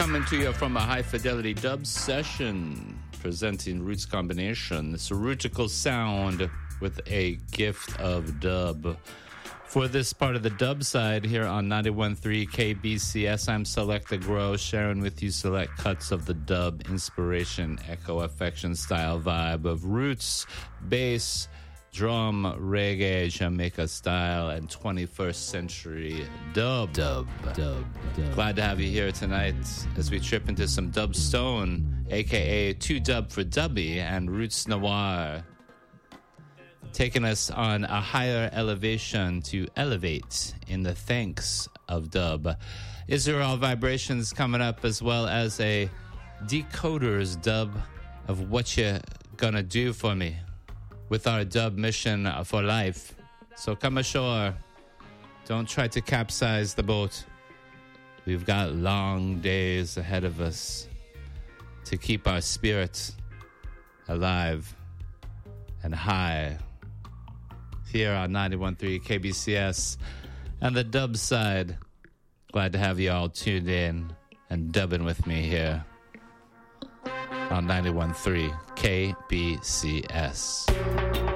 coming to you from a high-fidelity dub session presenting Roots Combination. It's a rootical sound with a gift of dub. For this part of the dub side here on 91.3 KBCS, I'm Selecta Grow, sharing with you select cuts of the dub inspiration, echo, affection, style, vibe of roots, bass, drum, reggae, Jamaica style, and 21st century dub. Glad to have you here tonight as we trip into some Dub Stone, aka 2Dub for Dubby, and Roots Noir, taking us on a higher elevation to elevate in the thanks of dub. Israel Vibrations coming up, as well as a Decoders dub of What You Gonna Do For Me, with our dub mission for life. So come ashore. Don't try to capsize the boat. We've got long days ahead of us to keep our spirits alive and high. Here on 91.3 KBCS and the dub side. Glad to have you all tuned in and dubbing with me here on 91.3 KBCS.